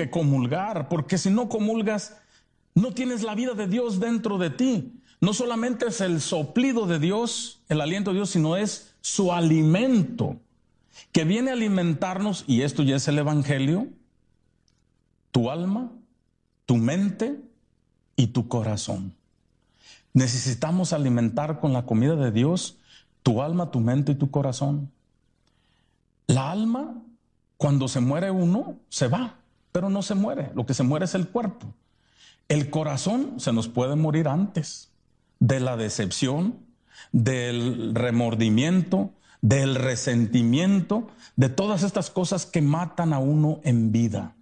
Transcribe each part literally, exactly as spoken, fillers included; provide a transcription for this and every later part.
que comulgar, porque si no comulgas, no tienes la vida de Dios dentro de ti. No solamente es el soplido de Dios, el aliento de Dios, sino es su alimento, que viene a alimentarnos, y esto ya es el Evangelio, tu alma, tu mente y tu corazón. Necesitamos alimentar con la comida de Dios tu alma, tu mente y tu corazón. La alma, cuando se muere uno, se va, pero no se muere. Lo que se muere es el cuerpo. El corazón se nos puede morir antes de la decepción, del remordimiento, del resentimiento, de todas estas cosas que matan a uno en vida.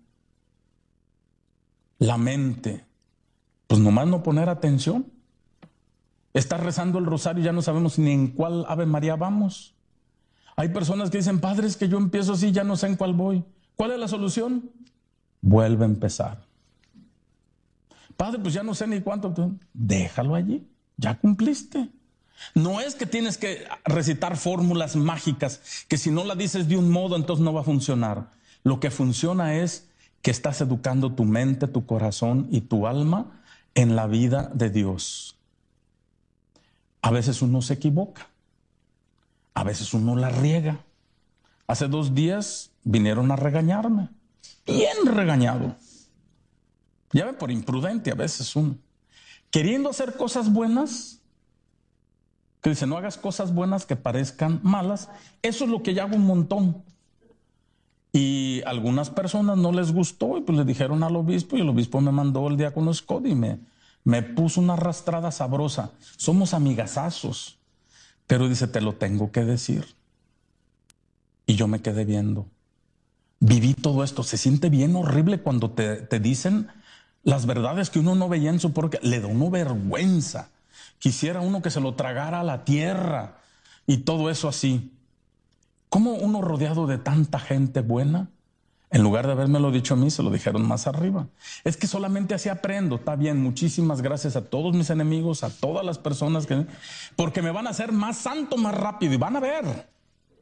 La mente, pues nomás no poner atención. Estar rezando el rosario y ya no sabemos ni en cuál Ave María vamos. Hay personas que dicen, padre, es que yo empiezo así, ya no sé en cuál voy. ¿Cuál es la solución? Vuelve a empezar. Padre, pues ya no sé ni cuánto. Déjalo allí, ya cumpliste. No es que tienes que recitar fórmulas mágicas, que si no la dices de un modo, entonces no va a funcionar. Lo que funciona es que estás educando tu mente, tu corazón y tu alma en la vida de Dios. A veces uno se equivoca, a veces uno la riega. Hace dos días vinieron a regañarme, bien regañado. Ya ven, por imprudente a veces uno, queriendo hacer cosas buenas, que dice, no hagas cosas buenas que parezcan malas. Eso es lo que yo hago un montón. Y a algunas personas no les gustó y pues le dijeron al obispo, y el obispo me mandó el diácono Scott y me, me puso una arrastrada sabrosa. Somos amigazazos, pero dice, te lo tengo que decir. Y yo me quedé viendo. Viví todo esto. Se siente bien horrible cuando te, te dicen las verdades que uno no veía en su propia. Le da uno vergüenza. Quisiera uno que se lo tragara a la tierra y todo eso así. ¿Cómo uno rodeado de tanta gente buena, en lugar de habérmelo dicho a mí, se lo dijeron más arriba? Es que solamente así aprendo. Está bien, muchísimas gracias a todos mis enemigos, a todas las personas que... porque me van a hacer más santo más rápido y van a ver.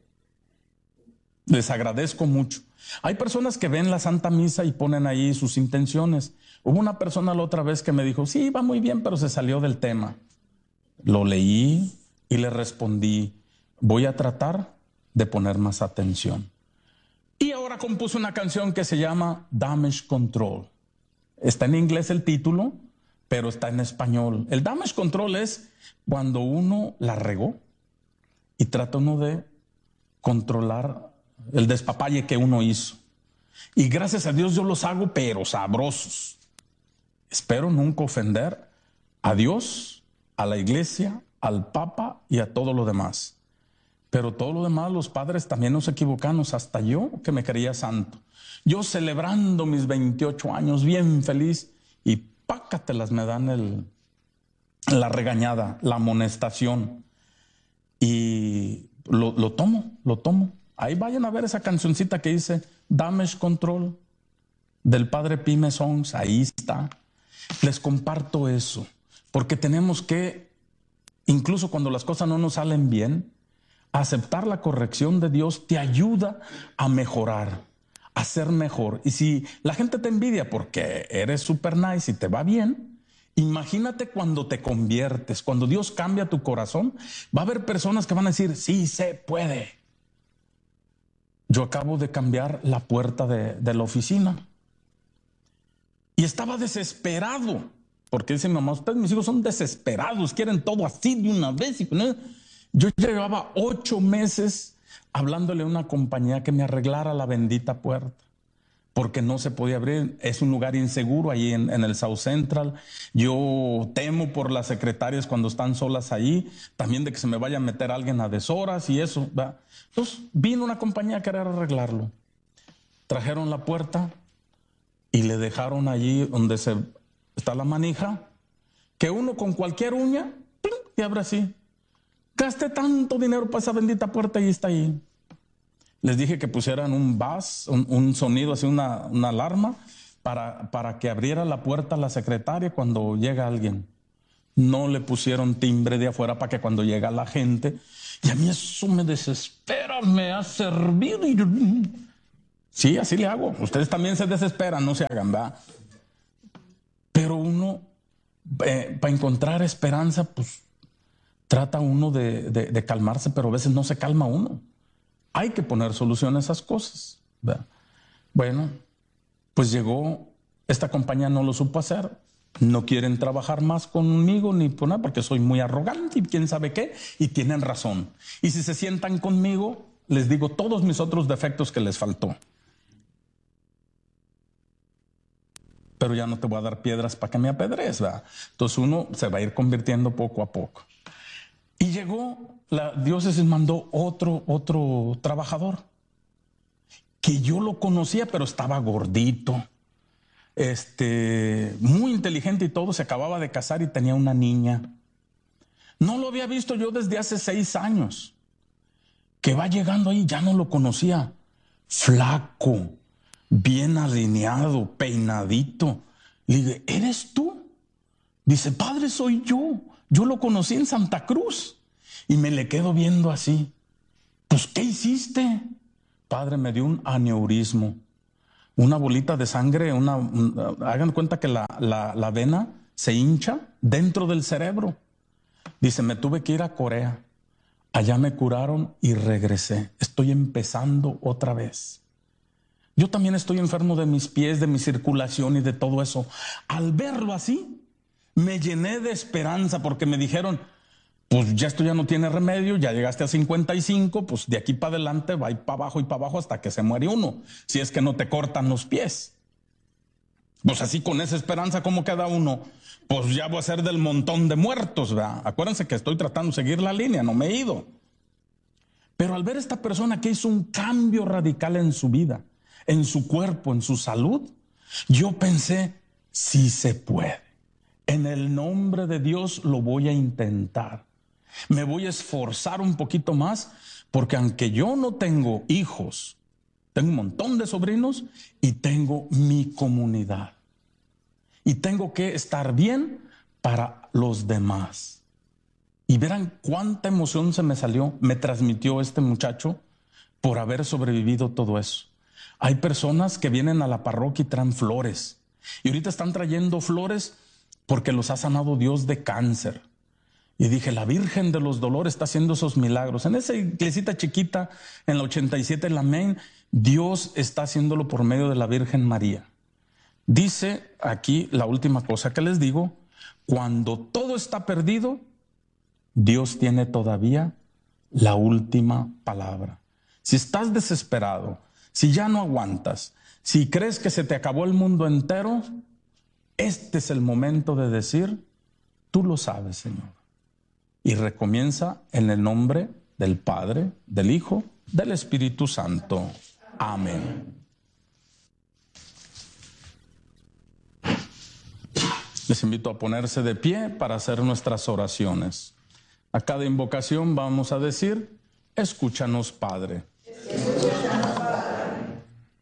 Les agradezco mucho. Hay personas que ven la Santa Misa y ponen ahí sus intenciones. Hubo una persona la otra vez que me dijo, sí, va muy bien, pero se salió del tema. Lo leí y le respondí, voy a tratar de poner más atención. Y ahora compuse una canción que se llama Damage Control. Está en inglés el título, pero está en español. El damage control es cuando uno la regó y trata uno de controlar el despapalle que uno hizo. Y gracias a Dios yo los hago, pero sabrosos. Espero nunca ofender a Dios, a la iglesia, al Papa y a todo lo demás. Pero todo lo demás, los padres también nos equivocamos, hasta yo que me creía santo. Yo celebrando mis veintiocho años, bien feliz, y pácatelas me dan el, la regañada, la amonestación. Y lo, lo tomo, lo tomo. Ahí vayan a ver esa cancioncita que dice Damage Control del padre Pime Songs, ahí está. Les comparto eso, porque tenemos que, incluso cuando las cosas no nos salen bien, aceptar la corrección de Dios te ayuda a mejorar, a ser mejor. Y si la gente te envidia porque eres super nice y te va bien, imagínate cuando te conviertes, cuando Dios cambia tu corazón, va a haber personas que van a decir, sí se puede. Yo acabo de cambiar la puerta de, de la oficina y estaba desesperado, porque dice mi mamá, ustedes mis hijos son desesperados, quieren todo así de una vez. Y yo llevaba ocho meses hablándole a una compañía que me arreglara la bendita puerta, porque no se podía abrir. Es un lugar inseguro ahí en, en el South Central. Yo temo por las secretarias cuando están solas ahí, también de que se me vaya a meter alguien a deshoras y eso, ¿verdad? Entonces vino una compañía a querer arreglarlo. Trajeron la puerta y le dejaron allí donde se, está la manija, que uno con cualquier uña, ¡plum!, y abre así. Gasté tanto dinero para esa bendita puerta y está ahí. Les dije que pusieran un buzz, un, un sonido, así una, una alarma, para, para que abriera la puerta a la secretaria cuando llega alguien. No le pusieron timbre de afuera para que cuando llega la gente, y a mí eso me desespera, me ha servido. Y Sí, así le hago. Ustedes también se desesperan, no se hagan, ¿verdad? Pero uno, eh, para encontrar esperanza, pues trata uno de, de, de calmarse, pero a veces no se calma uno. Hay que poner solución a esas cosas, ¿verdad? Bueno, pues llegó, esta compañía no lo supo hacer. No quieren trabajar más conmigo ni por nada porque soy muy arrogante y quién sabe qué, y tienen razón. Y si se sientan conmigo, les digo todos mis otros defectos que les faltó. Pero ya no te voy a dar piedras para que me apedrees, ¿verdad? Entonces uno se va a ir convirtiendo poco a poco. Y llegó, la diócesis mandó otro, otro trabajador, que yo lo conocía, pero estaba gordito, este, muy inteligente y todo, se acababa de casar y tenía una niña. No lo había visto yo desde hace seis años. Que va llegando ahí, ya no lo conocía. Flaco, bien alineado, peinadito. Le dije, ¿eres tú? Dice, padre, soy yo. Yo lo conocí en Santa Cruz. Y me le quedo viendo así. Pues, ¿qué hiciste? Padre, me dio un aneurismo. Una bolita de sangre, una, una hagan cuenta que la, la, la vena se hincha dentro del cerebro. Dice, me tuve que ir a Corea. Allá me curaron y regresé. Estoy empezando otra vez. Yo también estoy enfermo de mis pies, de mi circulación y de todo eso. Al verlo así, me llené de esperanza porque me dijeron, pues ya esto ya no tiene remedio, ya llegaste a cincuenta y cinco, pues de aquí para adelante va y para abajo y para abajo hasta que se muere uno, si es que no te cortan los pies. Pues así con esa esperanza, ¿cómo queda uno? Pues ya voy a ser del montón de muertos, ¿verdad? Acuérdense que estoy tratando de seguir la línea, no me he ido. Pero al ver a esta persona que hizo un cambio radical en su vida, en su cuerpo, en su salud, yo pensé, sí se puede. En el nombre de Dios lo voy a intentar. Me voy a esforzar un poquito más, porque aunque yo no tengo hijos, tengo un montón de sobrinos y tengo mi comunidad. Y tengo que estar bien para los demás. Y verán cuánta emoción se me salió, me transmitió este muchacho por haber sobrevivido todo eso. Hay personas que vienen a la parroquia y traen flores. Y ahorita están trayendo flores porque los ha sanado Dios de cáncer. Y dije, la Virgen de los Dolores está haciendo esos milagros. En esa iglesita chiquita, en la ochenta y siete, en la Main, Dios está haciéndolo por medio de la Virgen María. Dice aquí la última cosa que les digo, cuando todo está perdido, Dios tiene todavía la última palabra. Si estás desesperado, si ya no aguantas, si crees que se te acabó el mundo entero, este es el momento de decir, tú lo sabes, Señor. Y recomienza en el nombre del Padre, del Hijo, del Espíritu Santo. Amén. Les invito a ponerse de pie para hacer nuestras oraciones. A cada invocación vamos a decir, escúchanos, Padre. Escúchanos, Padre.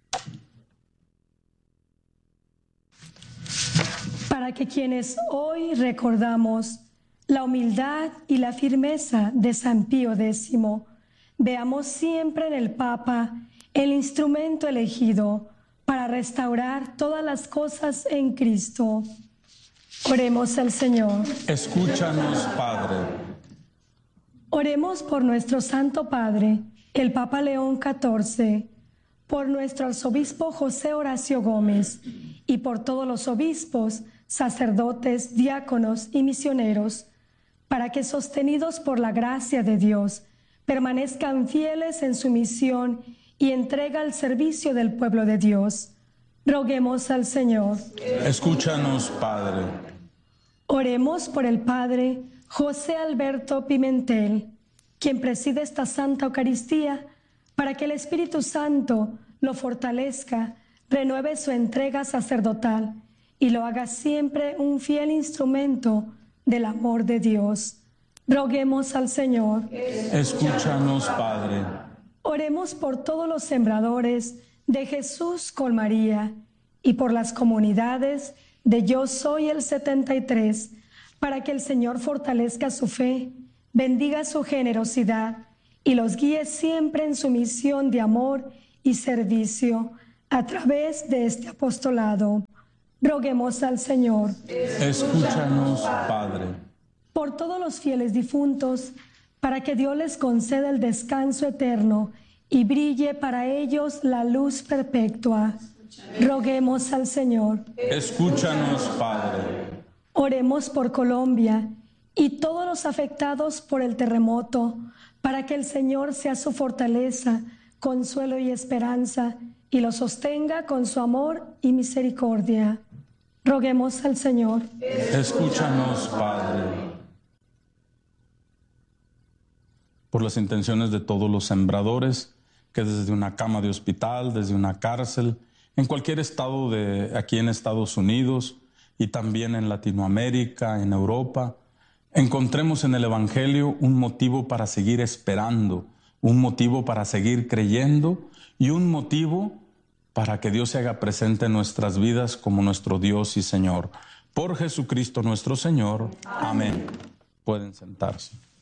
Para que quienes hoy recordamos la humildad y la firmeza de San Pío X, veamos siempre en el Papa el instrumento elegido para restaurar todas las cosas en Cristo. Oremos al Señor. Escúchanos, Padre. Oremos por nuestro Santo Padre, el Papa León catorce, por nuestro arzobispo José Horacio Gómez y por todos los obispos, sacerdotes, diáconos y misioneros, para que sostenidos por la gracia de Dios, permanezcan fieles en su misión y entrega al servicio del pueblo de Dios. Roguemos al Señor. Escúchanos, Padre. Oremos por el Padre José Alberto Pimentel, quien preside esta Santa Eucaristía, para que el Espíritu Santo lo fortalezca, renueve su entrega sacerdotal y lo haga siempre un fiel instrumento del amor de Dios. Roguemos al Señor. Escúchanos, Padre. Oremos por todos los sembradores de Jesús con María y por las comunidades de Yo Soy el setenta y tres, para que el Señor fortalezca su fe, bendiga su generosidad y los guíe siempre en su misión de amor y servicio. a través de este apostolado. Roguemos al Señor. Escúchanos, Padre. Por todos los fieles difuntos, para que Dios les conceda el descanso eterno y brille para ellos la luz perpetua. Roguemos al Señor. Escúchanos, Padre. Oremos por Colombia y todos los afectados por el terremoto, para que el Señor sea su fortaleza, consuelo y esperanza, y los sostenga con su amor y misericordia. Roguemos al Señor. Escúchanos, Padre. Por las intenciones de todos los sembradores, que desde una cama de hospital, desde una cárcel, en cualquier estado de aquí en Estados Unidos y también en Latinoamérica, en Europa, encontremos en el Evangelio un motivo para seguir esperando, un motivo para seguir creyendo y un motivo para que Dios se haga presente en nuestras vidas como nuestro Dios y Señor. Por Jesucristo nuestro Señor. Amén. Pueden sentarse.